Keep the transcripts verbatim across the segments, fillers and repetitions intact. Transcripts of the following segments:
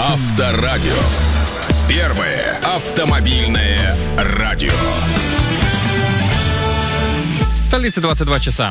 Авторадио. Первое автомобильное радио. В столице двадцать два часа.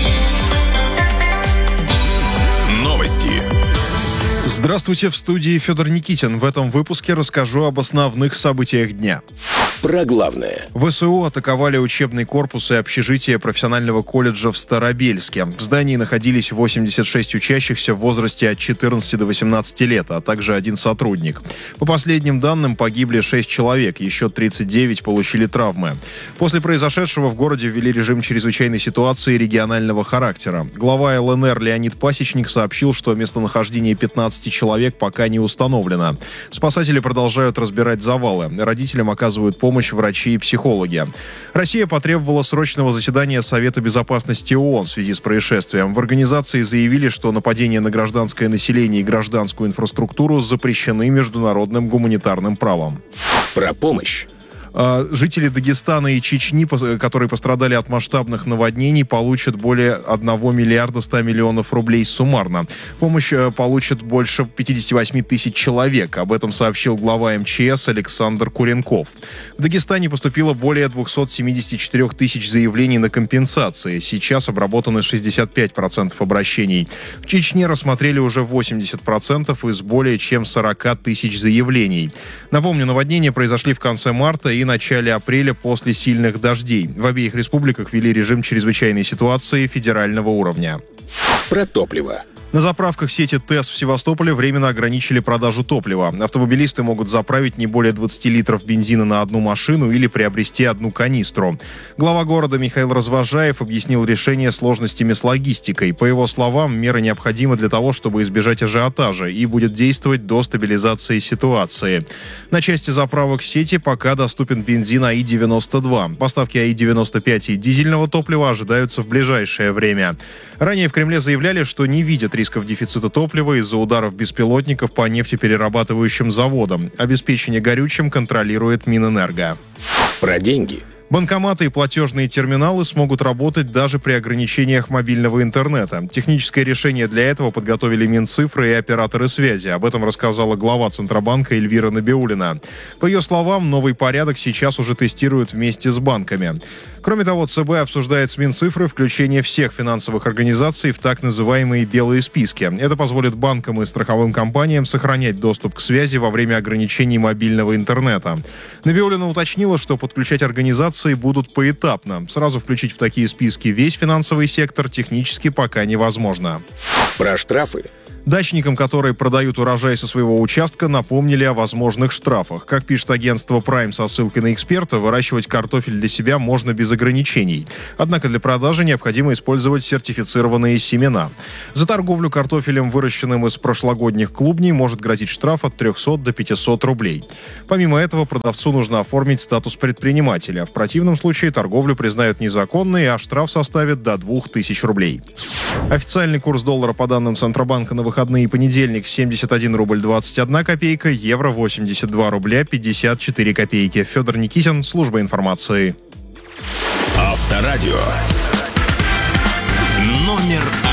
Новости. Здравствуйте, в студии Федор Никитин. В этом выпуске расскажу об основных событиях дня. Про главное. ВСУ атаковали учебный корпус и общежитие профессионального колледжа в Старобельске. В здании находились восемьдесят шесть учащихся в возрасте от четырнадцати до восемнадцати лет, а также один сотрудник. По последним данным, погибли шесть человек, еще тридцать девять получили травмы. После произошедшего в городе ввели режим чрезвычайной ситуации регионального характера. Глава ЛНР Леонид Пасечник сообщил, что местонахождение пятнадцати человек пока не установлено. Спасатели продолжают разбирать завалы. Родителям оказывают помощь врачи и психологи. Россия потребовала срочного заседания Совета безопасности ООН в связи с происшествием. В организации заявили, что нападения на гражданское население и гражданскую инфраструктуру запрещены международным гуманитарным правом. Про помощь. Жители Дагестана и Чечни, которые пострадали от масштабных наводнений, получат более одного миллиарда ста миллионов рублей суммарно. Помощь получат больше пятидесяти восьми тысяч человек. Об этом сообщил глава эм че эс Александр Куренков. В Дагестане поступило более двухсот семидесяти четырёх тысяч заявлений на компенсации. Сейчас обработаны шестьдесят пять процентов обращений. В Чечне рассмотрели уже восемьдесят процентов из более чем сорока тысяч заявлений. Напомню, наводнения произошли в конце марта и начале апреля после сильных дождей. В обеих республиках ввели режим чрезвычайной ситуации федерального уровня. Про топливо. На заправках сети ТЭС в Севастополе временно ограничили продажу топлива. Автомобилисты могут заправить не более двадцати литров бензина на одну машину или приобрести одну канистру. Глава города Михаил Развожаев объяснил решение сложностями с логистикой. По его словам, меры необходимы для того, чтобы избежать ажиотажа, и будет действовать до стабилизации ситуации. На части заправок сети пока доступен бензин АИ девяносто два. Поставки АИ девяносто пять и дизельного топлива ожидаются в ближайшее время. Ранее в Кремле заявляли, что не видят рисков дефицита топлива из-за ударов беспилотников по нефтеперерабатывающим заводам. Обеспечение горючим контролирует Минэнерго. Про деньги. Банкоматы и платежные терминалы смогут работать даже при ограничениях мобильного интернета. Техническое решение для этого подготовили Минцифры и операторы связи. Об этом рассказала глава Центробанка Эльвира Набиуллина. По ее словам, новый порядок сейчас уже тестируют вместе с банками. Кроме того, ЦБ обсуждает с Минцифры включение всех финансовых организаций в так называемые белые списки. Это позволит банкам и страховым компаниям сохранять доступ к связи во время ограничений мобильного интернета. Набиуллина уточнила, что подключать организации будут поэтапно. Сразу включить в такие списки весь финансовый сектор технически пока невозможно. Про штрафы. Дачникам, которые продают урожай со своего участка, напомнили о возможных штрафах. Как пишет агентство Prime со ссылкой на эксперта, выращивать картофель для себя можно без ограничений. Однако для продажи необходимо использовать сертифицированные семена. За торговлю картофелем, выращенным из прошлогодних клубней, может грозить штраф от трехсот до пятисот рублей. Помимо этого, продавцу нужно оформить статус предпринимателя. В противном случае торговлю признают незаконной, а штраф составит до двух тысяч рублей. Официальный курс доллара по данным Центробанка на выходные и понедельник семьдесят один рубль двадцать одна копейка, евро восемьдесят два рубля пятьдесят четыре копейки. Федор Никитин, служба информации. Авторадио. Номер